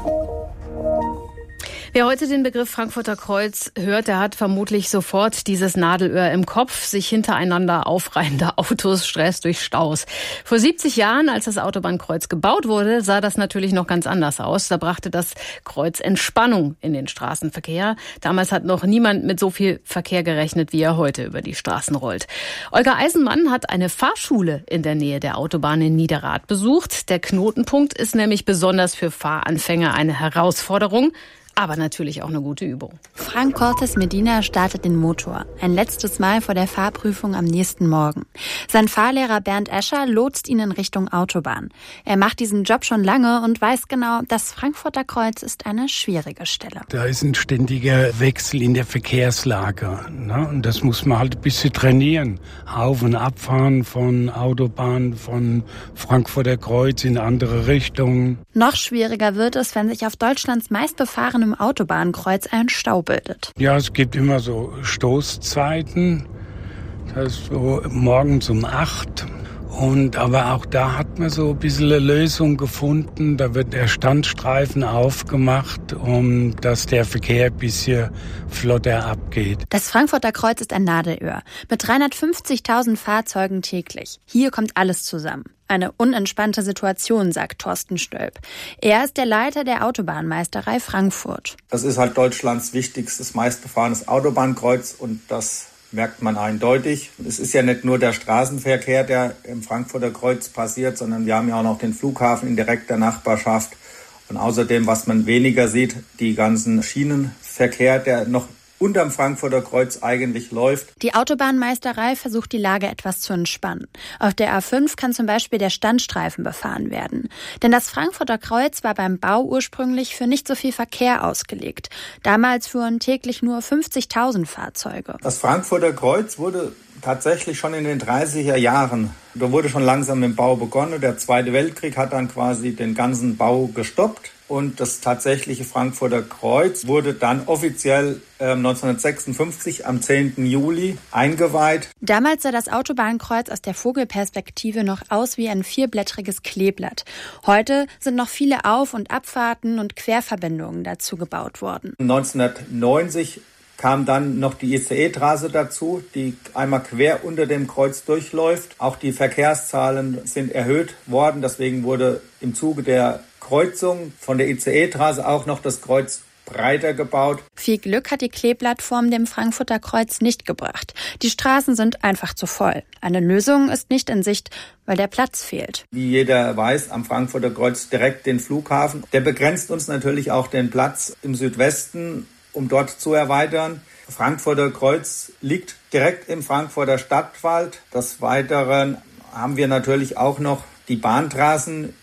Wer heute den Begriff Frankfurter Kreuz hört, der hat vermutlich sofort dieses Nadelöhr im Kopf, sich hintereinander aufreihende Autos, Stress durch Staus. Vor siebzig Jahren, als das Autobahnkreuz gebaut wurde, sah das natürlich noch ganz anders aus. Da brachte das Kreuz Entspannung in den Straßenverkehr. Damals hat noch niemand mit so viel Verkehr gerechnet, wie er heute über die Straßen rollt. Olga Eisenmann hat eine Fahrschule in der Nähe der Autobahn in Niederrad besucht. Der Knotenpunkt ist nämlich besonders für Fahranfänger eine Herausforderung, aber natürlich auch eine gute Übung. Frank Cortes Medina startet den Motor. Ein letztes Mal vor der Fahrprüfung am nächsten Morgen. Sein Fahrlehrer Bernd Escher lotst ihn in Richtung Autobahn. Er macht diesen Job schon lange und weiß genau, das Frankfurter Kreuz ist eine schwierige Stelle. Da ist ein ständiger Wechsel in der Verkehrslage. Ne? Und das muss man halt ein bisschen trainieren. Auf- und abfahren von Autobahn, von Frankfurter Kreuz in andere Richtungen. Noch schwieriger wird es, wenn sich auf Deutschlands meistbefahrenem Autobahnkreuz ein Stau bildet. Ja, es gibt immer so Stoßzeiten. Das ist so morgens um acht. Und aber auch da hat man so ein bisschen eine Lösung gefunden. Da wird der Standstreifen aufgemacht, um dass der Verkehr ein bisschen flotter abgeht. Das Frankfurter Kreuz ist ein Nadelöhr mit dreihundertfünfzigtausend Fahrzeugen täglich. Hier kommt alles zusammen. Eine unentspannte Situation, sagt Thorsten Stölp. Er ist der Leiter der Autobahnmeisterei Frankfurt. Das ist halt Deutschlands wichtigstes, meistbefahrenes Autobahnkreuz und das merkt man eindeutig. Es ist ja nicht nur der Straßenverkehr, der im Frankfurter Kreuz passiert, sondern wir haben ja auch noch den Flughafen in direkter Nachbarschaft. Und außerdem, was man weniger sieht, die ganzen Schienenverkehr, der noch unterm Frankfurter Kreuz eigentlich läuft. Die Autobahnmeisterei versucht, die Lage etwas zu entspannen. Auf der A fünf kann zum Beispiel der Standstreifen befahren werden. Denn das Frankfurter Kreuz war beim Bau ursprünglich für nicht so viel Verkehr ausgelegt. Damals fuhren täglich nur fünfzigtausend Fahrzeuge. Das Frankfurter Kreuz wurde tatsächlich schon in den dreißiger Jahren, da wurde schon langsam mit dem Bau begonnen. Der Zweite Weltkrieg hat dann quasi den ganzen Bau gestoppt. Und das tatsächliche Frankfurter Kreuz wurde dann offiziell äh, neunzehnhundertsechsundfünfzig am zehnten Juli eingeweiht. Damals sah das Autobahnkreuz aus der Vogelperspektive noch aus wie ein vierblättriges Kleeblatt. Heute sind noch viele Auf- und Abfahrten und Querverbindungen dazu gebaut worden. neunzehnhundertneunzig kam dann noch die I C E-Trasse dazu, die einmal quer unter dem Kreuz durchläuft. Auch die Verkehrszahlen sind erhöht worden. Deswegen wurde im Zuge der Kreuzung von der I C E-Trasse auch noch das Kreuz breiter gebaut. Viel Glück hat die Kleeblattform dem Frankfurter Kreuz nicht gebracht. Die Straßen sind einfach zu voll. Eine Lösung ist nicht in Sicht, weil der Platz fehlt. Wie jeder weiß, am Frankfurter Kreuz direkt den Flughafen. Der begrenzt uns natürlich auch den Platz im Südwesten, um dort zu erweitern. Frankfurter Kreuz liegt direkt im Frankfurter Stadtwald. Des Weiteren haben wir natürlich auch noch die Bahntrassen,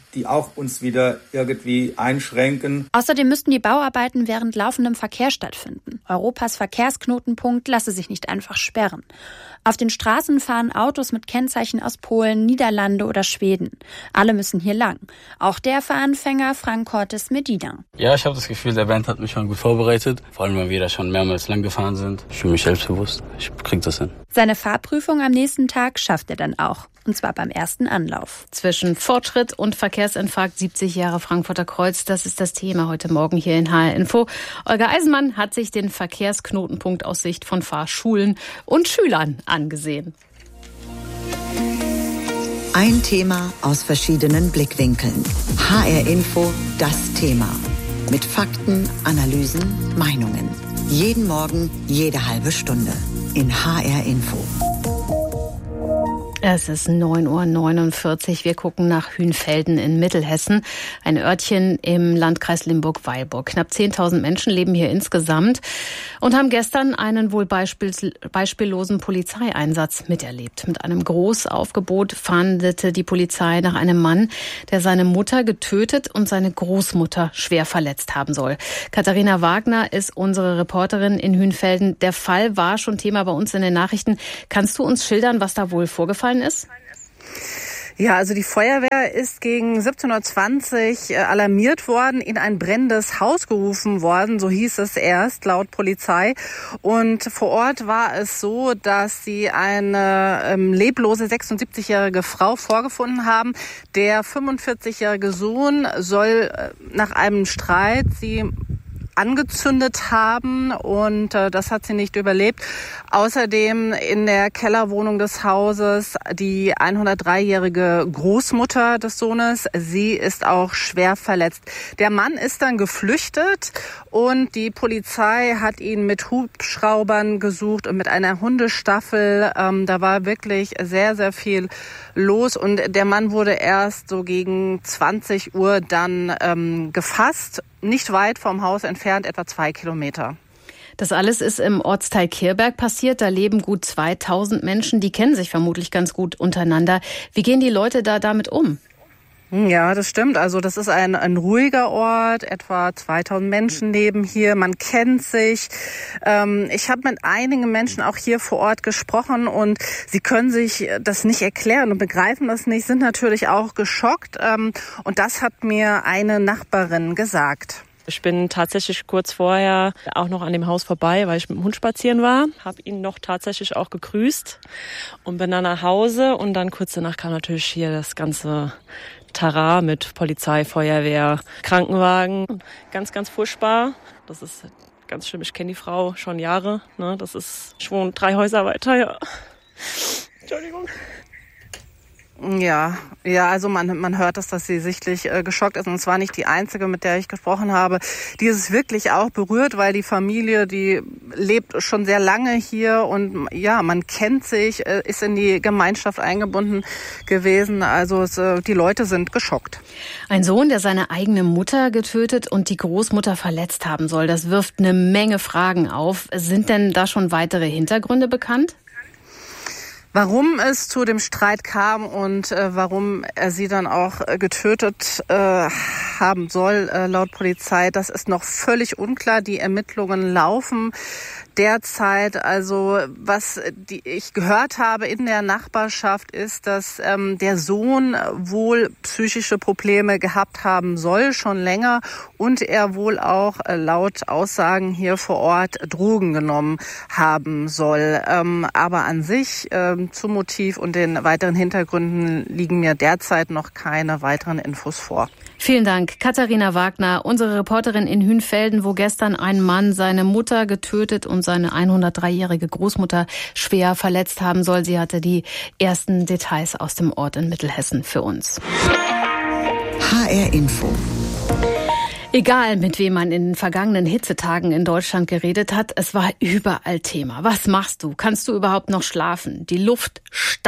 die auch uns wieder irgendwie einschränken. Außerdem müssten die Bauarbeiten während laufendem Verkehr stattfinden. Europas Verkehrsknotenpunkt lasse sich nicht einfach sperren. Auf den Straßen fahren Autos mit Kennzeichen aus Polen, Niederlande oder Schweden. Alle müssen hier lang. Auch der Fahranfänger Frank Cortes Medina. Ja, ich habe das Gefühl, der Band hat mich schon gut vorbereitet. Vor allem, weil wir da schon mehrmals lang gefahren sind. Ich fühle mich selbstbewusst. Ich krieg das hin. Seine Fahrprüfung am nächsten Tag schafft er dann auch. Und zwar beim ersten Anlauf. Zwischen Fortschritt und Verkehrsinfarkt siebzig Jahre Frankfurter Kreuz. Das ist das Thema heute Morgen hier in H R Info. Olga Eisenmann hat sich den Verkehrsknotenpunkt aus Sicht von Fahrschulen und Schülern angesehen. Ein Thema aus verschiedenen Blickwinkeln. H R Info, das Thema. Mit Fakten, Analysen, Meinungen. Jeden Morgen, jede halbe Stunde. In H R Info. Es ist neun Uhr neunundvierzig. Wir gucken nach Hünfelden in Mittelhessen, ein Örtchen im Landkreis Limburg-Weilburg. Knapp zehntausend Menschen leben hier insgesamt und haben gestern einen wohl beispiel- beispiellosen Polizeieinsatz miterlebt. Mit einem Großaufgebot fahndete die Polizei nach einem Mann, der seine Mutter getötet und seine Großmutter schwer verletzt haben soll. Katharina Wagner ist unsere Reporterin in Hünfelden. Der Fall war schon Thema bei uns in den Nachrichten. Kannst du uns schildern, was da wohl vorgefallen ist? Ja, also die Feuerwehr ist gegen siebzehn Uhr zwanzig alarmiert worden, in ein brennendes Haus gerufen worden, so hieß es erst laut Polizei. Und vor Ort war es so, dass sie eine ähm, leblose sechsundsiebzigjährige Frau vorgefunden haben. Der fünfundvierzigjährige Sohn soll äh, nach einem Streit sie angezündet haben und äh, das hat sie nicht überlebt. Außerdem in der Kellerwohnung des Hauses die hundertdreijährige Großmutter des Sohnes. Sie ist auch schwer verletzt. Der Mann ist dann geflüchtet und die Polizei hat ihn mit Hubschraubern gesucht und mit einer Hundestaffel. Ähm, da war wirklich sehr, sehr viel los und der Mann wurde erst so gegen zwanzig Uhr dann ähm, gefasst. Nicht weit vom Haus entfernt, etwa zwei Kilometer. Das alles ist im Ortsteil Kirberg passiert. Da leben gut zweitausend Menschen. Die kennen sich vermutlich ganz gut untereinander. Wie gehen die Leute da damit um? Ja, das stimmt. Also das ist ein, ein ruhiger Ort. Etwa zweitausend Menschen leben hier. Man kennt sich. Ähm, ich habe mit einigen Menschen auch hier vor Ort gesprochen und sie können sich das nicht erklären und begreifen das nicht, sind natürlich auch geschockt. Ähm, und das hat mir eine Nachbarin gesagt. Ich bin tatsächlich kurz vorher auch noch an dem Haus vorbei, weil ich mit dem Hund spazieren war. Habe ihn noch tatsächlich auch gegrüßt und bin dann nach Hause. Und dann kurz danach kam natürlich hier das ganze Tara mit Polizei, Feuerwehr, Krankenwagen. Ganz, ganz furchtbar. Das ist ganz schlimm. Ich kenne die Frau schon Jahre. Ne? Das ist, ich wohne drei Häuser weiter. Ja. Entschuldigung. Ja, ja, also man man hört das, dass sie sichtlich äh, geschockt ist. Und es war nicht die einzige, mit der ich gesprochen habe. Die ist es wirklich auch berührt, weil die Familie, die lebt schon sehr lange hier und ja, man kennt sich, äh, ist in die Gemeinschaft eingebunden gewesen. Also es, äh, die Leute sind geschockt. Ein Sohn, der seine eigene Mutter getötet und die Großmutter verletzt haben soll, das wirft eine Menge Fragen auf. Sind denn da schon weitere Hintergründe bekannt? Warum es zu dem Streit kam und äh, warum er sie dann auch äh, getötet äh, haben soll, äh, laut Polizei, das ist noch völlig unklar. Die Ermittlungen laufen derzeit. Also was die ich gehört habe in der Nachbarschaft ist, dass ähm, der Sohn wohl psychische Probleme gehabt haben soll, schon länger, und er wohl auch äh, laut Aussagen hier vor Ort Drogen genommen haben soll. Ähm, aber an sich ähm, zum Motiv und den weiteren Hintergründen liegen mir derzeit noch keine weiteren Infos vor. Vielen Dank, Katharina Wagner, unsere Reporterin in Hünfelden, wo gestern ein Mann seine Mutter getötet und seine hundertdreijährige Großmutter schwer verletzt haben soll. Sie hatte die ersten Details aus dem Ort in Mittelhessen für uns. H R Info. Egal, mit wem man in den vergangenen Hitzetagen in Deutschland geredet hat, es war überall Thema. Was machst du? Kannst du überhaupt noch schlafen? Die Luft stand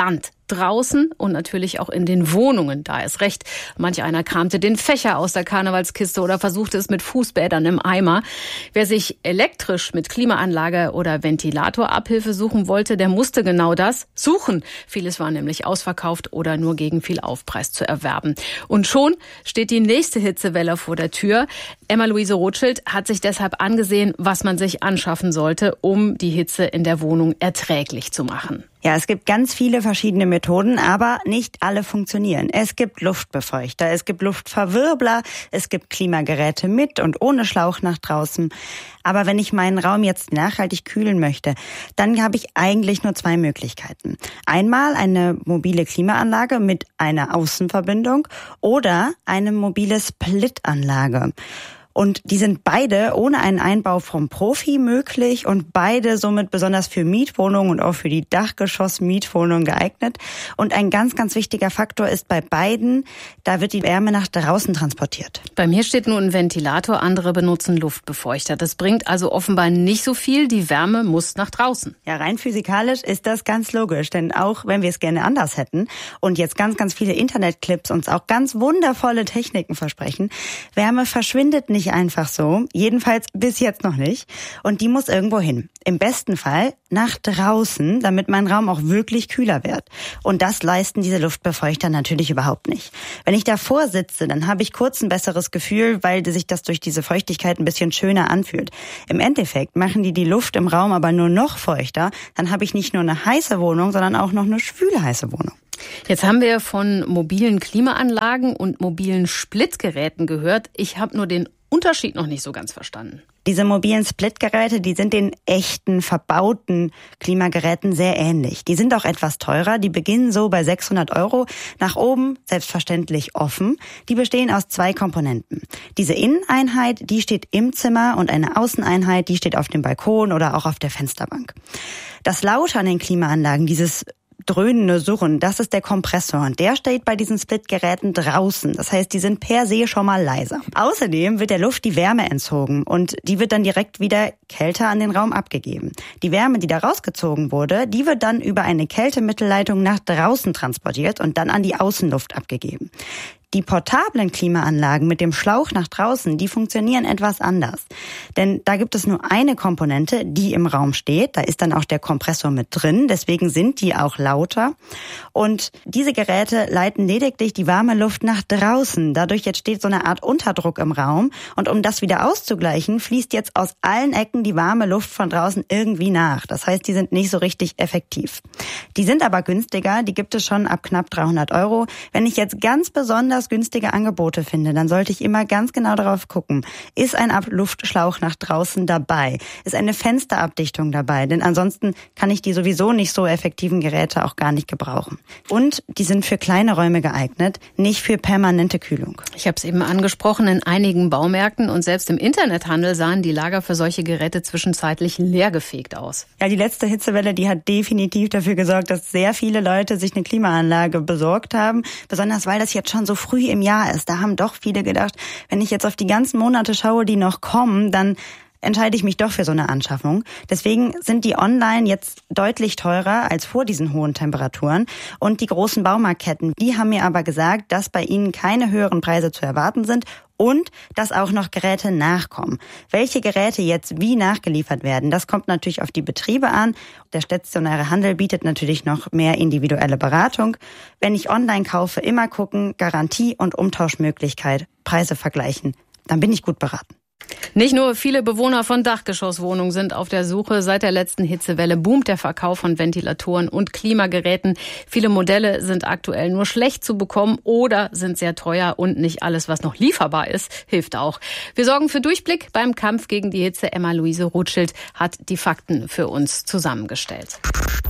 draußen und natürlich auch in den Wohnungen. Da ist recht. Manch einer kramte den Fächer aus der Karnevalskiste oder versuchte es mit Fußbädern im Eimer. Wer sich elektrisch mit Klimaanlage oder Ventilator Abhilfe suchen wollte, der musste genau das suchen. Vieles war nämlich ausverkauft oder nur gegen viel Aufpreis zu erwerben. Und schon steht die nächste Hitzewelle vor der Tür. Emma-Luise Rothschild hat sich deshalb angesehen, was man sich anschaffen sollte, um die Hitze in der Wohnung erträglich zu machen. Ja, es gibt ganz viele verschiedene Methoden, aber nicht alle funktionieren. Es gibt Luftbefeuchter, es gibt Luftverwirbler, es gibt Klimageräte mit und ohne Schlauch nach draußen. Aber wenn ich meinen Raum jetzt nachhaltig kühlen möchte, dann habe ich eigentlich nur zwei Möglichkeiten. Einmal eine mobile Klimaanlage mit einer Außenverbindung oder eine mobile Splitanlage. Und die sind beide ohne einen Einbau vom Profi möglich und beide somit besonders für Mietwohnungen und auch für die Dachgeschoss-Mietwohnungen geeignet. Und ein ganz, ganz wichtiger Faktor ist bei beiden, da wird die Wärme nach draußen transportiert. Bei mir steht nun ein Ventilator, andere benutzen Luftbefeuchter. Das bringt also offenbar nicht so viel, die Wärme muss nach draußen. Ja, rein physikalisch ist das ganz logisch, denn auch wenn wir es gerne anders hätten und jetzt ganz, ganz viele Internetclips uns auch ganz wundervolle Techniken versprechen, Wärme verschwindet nicht einfach so, jedenfalls bis jetzt noch nicht. Und die muss irgendwo hin. Im besten Fall nach draußen, damit mein Raum auch wirklich kühler wird. Und das leisten diese Luftbefeuchter natürlich überhaupt nicht. Wenn ich davor sitze, dann habe ich kurz ein besseres Gefühl, weil sich das durch diese Feuchtigkeit ein bisschen schöner anfühlt. Im Endeffekt machen die die Luft im Raum aber nur noch feuchter. Dann habe ich nicht nur eine heiße Wohnung, sondern auch noch eine schwüle heiße Wohnung. Jetzt haben wir von mobilen Klimaanlagen und mobilen Splitgeräten gehört. Ich habe nur den Unterschied noch nicht so ganz verstanden. Diese mobilen Splitgeräte, die sind den echten, verbauten Klimageräten sehr ähnlich. Die sind auch etwas teurer. Die beginnen so bei sechshundert Euro. Nach oben selbstverständlich offen. Die bestehen aus zwei Komponenten. Diese Inneneinheit, die steht im Zimmer und eine Außeneinheit, die steht auf dem Balkon oder auch auf der Fensterbank. Das Laute an den Klimaanlagen, dieses dröhnende Surren, das ist der Kompressor und der steht bei diesen Splitgeräten draußen. Das heißt, die sind per se schon mal leiser. Außerdem wird der Luft die Wärme entzogen und die wird dann direkt wieder kälter an den Raum abgegeben. Die Wärme, die da rausgezogen wurde, die wird dann über eine Kältemittelleitung nach draußen transportiert und dann an die Außenluft abgegeben. Die portablen Klimaanlagen mit dem Schlauch nach draußen, die funktionieren etwas anders. Denn da gibt es nur eine Komponente, die im Raum steht. Da ist dann auch der Kompressor mit drin. Deswegen sind die auch lauter. Und diese Geräte leiten lediglich die warme Luft nach draußen. Dadurch entsteht so eine Art Unterdruck im Raum. Und um das wieder auszugleichen, fließt jetzt aus allen Ecken die warme Luft von draußen irgendwie nach. Das heißt, die sind nicht so richtig effektiv. Die sind aber günstiger. Die gibt es schon ab knapp dreihundert Euro. Wenn ich jetzt ganz besonders günstige Angebote finde, dann sollte ich immer ganz genau darauf gucken, ist ein Luftschlauch nach draußen dabei? Ist eine Fensterabdichtung dabei? Denn ansonsten kann ich die sowieso nicht so effektiven Geräte auch gar nicht gebrauchen. Und die sind für kleine Räume geeignet, nicht für permanente Kühlung. Ich habe es eben angesprochen, in einigen Baumärkten und selbst im Internethandel sahen die Lager für solche Geräte zwischenzeitlich leergefegt aus. Ja, die letzte Hitzewelle, die hat definitiv dafür gesorgt, dass sehr viele Leute sich eine Klimaanlage besorgt haben, besonders weil das jetzt schon so früh im Jahr ist. Da haben doch viele gedacht, wenn ich jetzt auf die ganzen Monate schaue, die noch kommen, dann entscheide ich mich doch für so eine Anschaffung. Deswegen sind die online jetzt deutlich teurer als vor diesen hohen Temperaturen. Und die großen Baumarktketten, die haben mir aber gesagt, dass bei ihnen keine höheren Preise zu erwarten sind und dass auch noch Geräte nachkommen. Welche Geräte jetzt wie nachgeliefert werden, das kommt natürlich auf die Betriebe an. Der stationäre Handel bietet natürlich noch mehr individuelle Beratung. Wenn ich online kaufe, immer gucken, Garantie und Umtauschmöglichkeit, Preise vergleichen. Dann bin ich gut beraten. Nicht nur viele Bewohner von Dachgeschosswohnungen sind auf der Suche. Seit der letzten Hitzewelle boomt der Verkauf von Ventilatoren und Klimageräten. Viele Modelle sind aktuell nur schlecht zu bekommen oder sind sehr teuer und nicht alles, was noch lieferbar ist, hilft auch. Wir sorgen für Durchblick beim Kampf gegen die Hitze. Emma-Luise Rothschild hat die Fakten für uns zusammengestellt.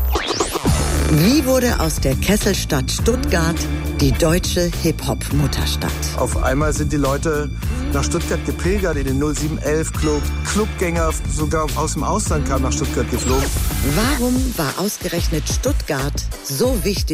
Wie wurde aus der Kesselstadt Stuttgart die deutsche Hip-Hop-Mutterstadt? Auf einmal sind die Leute nach Stuttgart gepilgert in den null sieben elf Club. Clubgänger sogar aus dem Ausland kamen nach Stuttgart geflogen. Warum war ausgerechnet Stuttgart so wichtig?